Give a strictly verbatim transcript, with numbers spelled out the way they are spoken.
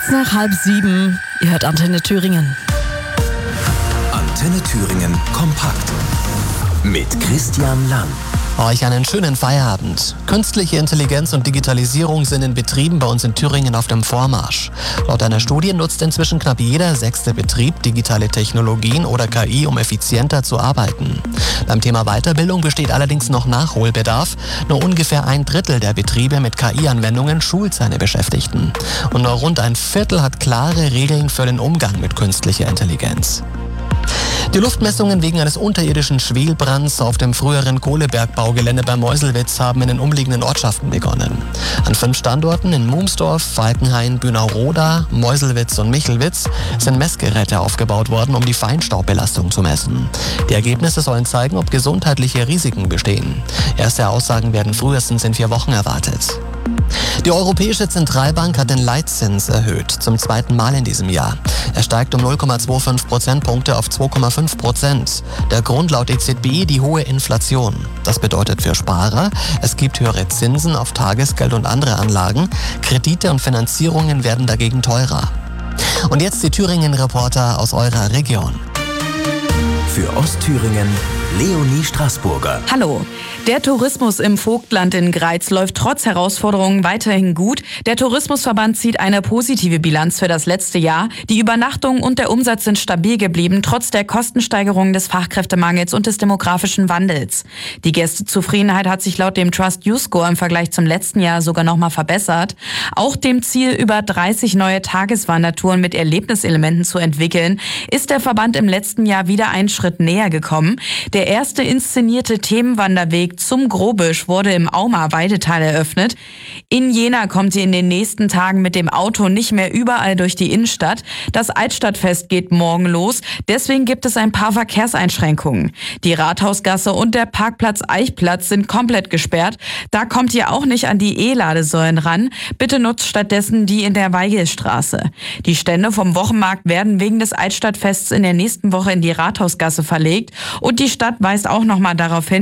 Kurz nach halb sieben, ihr hört Antenne Thüringen. Antenne Thüringen kompakt mit Christian Lang. Euch einen schönen Feierabend. Künstliche Intelligenz und Digitalisierung sind in Betrieben bei uns in Thüringen auf dem Vormarsch. Laut einer Studie nutzt inzwischen knapp jeder sechste Betrieb digitale Technologien oder K I, um effizienter zu arbeiten. Beim Thema Weiterbildung besteht allerdings noch Nachholbedarf. Nur ungefähr ein Drittel der Betriebe mit K I-Anwendungen schult seine Beschäftigten. Und nur rund ein Viertel hat klare Regeln für den Umgang mit künstlicher Intelligenz. Die Luftmessungen wegen eines unterirdischen Schwelbrands auf dem früheren Kohlebergbaugelände bei Meuselwitz haben in den umliegenden Ortschaften begonnen. An fünf Standorten in Mumsdorf, Falkenhain, Bünau-Roda, Meuselwitz und Michelwitz sind Messgeräte aufgebaut worden, um die Feinstaubbelastung zu messen. Die Ergebnisse sollen zeigen, ob gesundheitliche Risiken bestehen. Erste Aussagen werden frühestens in vier Wochen erwartet. Die Europäische Zentralbank hat den Leitzins erhöht, zum zweiten Mal in diesem Jahr. Er steigt um null Komma fünfundzwanzig Prozentpunkte auf zwei Komma fünf Prozent. Der Grund laut E Z B die hohe Inflation. Das bedeutet für Sparer, es gibt höhere Zinsen auf Tagesgeld und andere Anlagen. Kredite und Finanzierungen werden dagegen teurer. Und jetzt die Thüringen-Reporter aus eurer Region. Für Ostthüringen Leonie Straßburger. Hallo. Der Tourismus im Vogtland in Greiz läuft trotz Herausforderungen weiterhin gut. Der Tourismusverband zieht eine positive Bilanz für das letzte Jahr. Die Übernachtungen und der Umsatz sind stabil geblieben, trotz der Kostensteigerung, des Fachkräftemangels und des demografischen Wandels. Die Gästezufriedenheit hat sich laut dem Trust U-Score im Vergleich zum letzten Jahr sogar nochmal verbessert. Auch dem Ziel, über dreißig neue Tageswandertouren mit Erlebniselementen zu entwickeln, ist der Verband im letzten Jahr wieder einen Schritt näher gekommen. Der erste inszenierte Themenwanderweg zum Grobisch wurde im Aumer Weidetal eröffnet. In Jena kommt ihr in den nächsten Tagen mit dem Auto nicht mehr überall durch die Innenstadt. Das Altstadtfest geht morgen los, deswegen gibt es ein paar Verkehrseinschränkungen. Die Rathausgasse und der Parkplatz Eichplatz sind komplett gesperrt. Da kommt ihr auch nicht an die E-Ladesäulen ran. Bitte nutzt stattdessen die in der Weigelstraße. Die Stände vom Wochenmarkt werden wegen des Altstadtfests in der nächsten Woche in die Rathausgasse verlegt und die Stadt weist auch nochmal darauf hin,